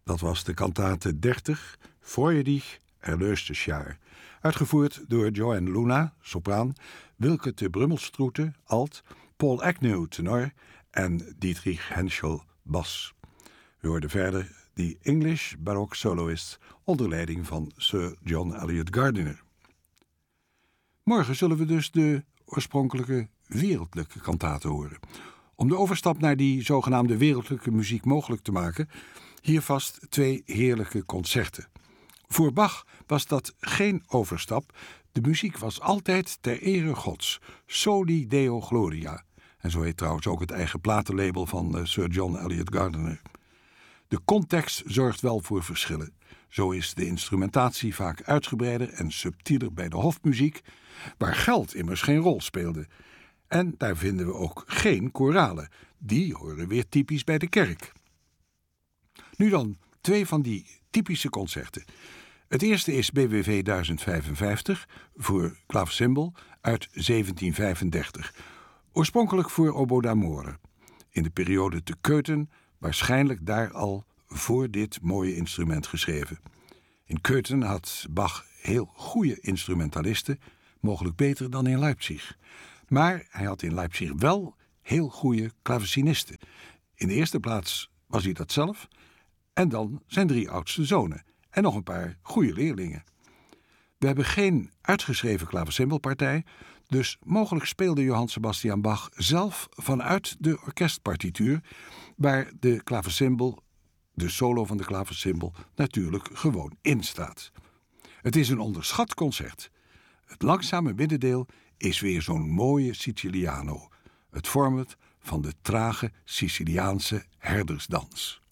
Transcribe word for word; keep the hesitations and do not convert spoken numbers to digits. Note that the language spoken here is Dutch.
Dat was de kantate dertig, Freue dich, erlöstes Jahr. Uitgevoerd door Joanne Luna, sopraan, Wilke te Brummelstroete, alt, Paul Agnew, tenor en Dietrich Henschel, bas. We hoorden verder The English Baroque Soloist onder leiding van Sir John Eliot Gardiner. Morgen zullen we dus de oorspronkelijke wereldlijke kantate horen. Om de overstap naar die zogenaamde wereldlijke muziek mogelijk te maken, hier vast twee heerlijke concerten. Voor Bach was dat geen overstap. De muziek was altijd ter ere Gods. Soli Deo Gloria. En zo heet trouwens ook het eigen platenlabel van uh, Sir John Eliot Gardiner. De context zorgt wel voor verschillen. Zo is de instrumentatie vaak uitgebreider en subtieler bij de hofmuziek, waar geld immers geen rol speelde. En daar vinden we ook geen koralen. Die horen weer typisch bij de kerk. Nu dan twee van die typische concerten. Het eerste is B W V duizend vijfenvijftig voor klavecimbal uit zeventien vijfendertig. Oorspronkelijk voor oboe d'amore. In de periode te Köthen, waarschijnlijk daar al voor dit mooie instrument geschreven. In Köthen had Bach heel goede instrumentalisten, mogelijk beter dan in Leipzig. Maar hij had in Leipzig wel heel goede klavecinisten. In de eerste plaats was hij dat zelf, en dan zijn drie oudste zonen en nog een paar goede leerlingen. We hebben geen uitgeschreven klavecimbalpartij, dus mogelijk speelde Johann Sebastian Bach zelf vanuit de orkestpartituur, waar de klavecimbal, de solo van de klavecimbal, natuurlijk gewoon in staat. Het is een onderschat concert. Het langzame middendeel is weer zo'n mooie Siciliano. Het vormt van de trage Siciliaanse herdersdans.